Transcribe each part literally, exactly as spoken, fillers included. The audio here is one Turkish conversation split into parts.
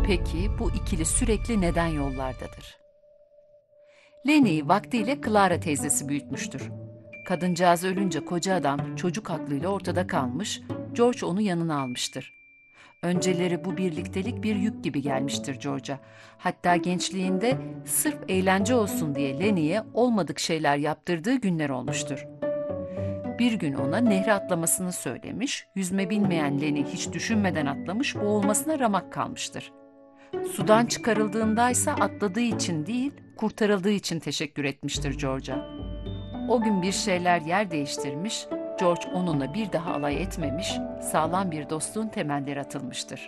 Peki bu ikili sürekli neden yollardadır? Lenny'yi vaktiyle Clara teyzesi büyütmüştür. Kadıncağız ölünce koca adam çocuk aklıyla ortada kalmış, George onu yanına almıştır. Önceleri bu birliktelik bir yük gibi gelmiştir George'a. Hatta gençliğinde sırf eğlence olsun diye Lenny'ye olmadık şeyler yaptırdığı günler olmuştur. Bir gün ona nehre atlamasını söylemiş, yüzme bilmeyen Lenny hiç düşünmeden atlamış, boğulmasına ramak kalmıştır. Sudan çıkarıldığındaysa atladığı için değil, kurtarıldığı için teşekkür etmiştir George'a. O gün bir şeyler yer değiştirmiş, George onunla bir daha alay etmemiş, sağlam bir dostluğun temelleri atılmıştır.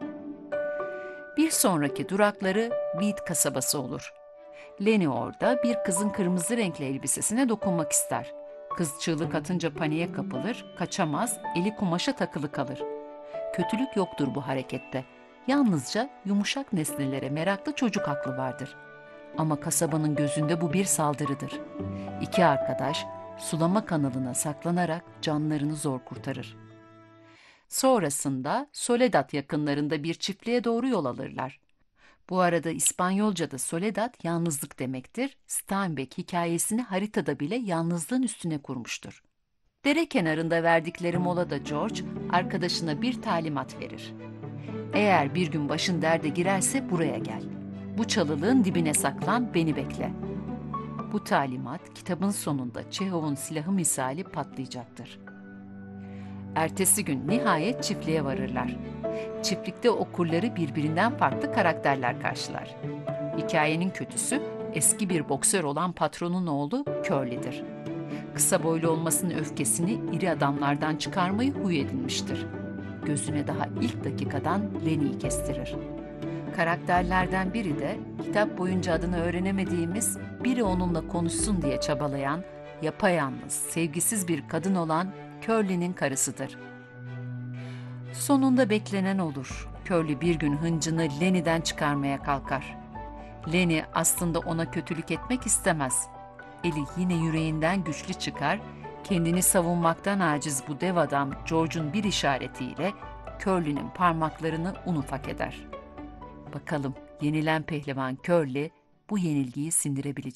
Bir sonraki durakları Beat kasabası olur. Lenny orada bir kızın kırmızı renkli elbisesine dokunmak ister. Kız çığlık atınca paniğe kapılır, kaçamaz, eli kumaşa takılı kalır. Kötülük yoktur bu harekette. Yalnızca yumuşak nesnelere meraklı çocuk aklı vardır. Ama kasabanın gözünde bu bir saldırıdır. İki arkadaş sulama kanalına saklanarak canlarını zor kurtarır. Sonrasında Soledad yakınlarında bir çiftliğe doğru yol alırlar. Bu arada İspanyolca'da Soledad yalnızlık demektir. Steinbeck hikayesini haritada bile yalnızlığın üstüne kurmuştur. Dere kenarında verdikleri molada George arkadaşına bir talimat verir. Eğer bir gün başın derde girerse buraya gel. Bu çalılığın dibine saklan, beni bekle. Bu talimat kitabın sonunda Çehov'un silahı misali patlayacaktır. Ertesi gün nihayet çiftliğe varırlar. Çiftlikte okurları birbirinden farklı karakterler karşılar. Hikayenin kötüsü eski bir boksör olan patronun oğlu Curly'dir. Kısa boylu olmasının öfkesini iri adamlardan çıkarmayı huy edinmiştir. Gözüne daha ilk dakikadan Lenny'yi kestirir. Karakterlerden biri de kitap boyunca adını öğrenemediğimiz, biri onunla konuşsun diye çabalayan, yapayalnız, sevgisiz bir kadın olan Curly'nin karısıdır. Sonunda beklenen olur. Curly bir gün hıncını Lenny'den çıkarmaya kalkar. Lenny aslında ona kötülük etmek istemez. Eli yine yüreğinden güçlü çıkar, kendini savunmaktan aciz bu dev adam George'un bir işaretiyle Curly'nin parmaklarını un ufak eder. Bakalım yenilen pehlivan Curly bu yenilgiyi sindirebilecek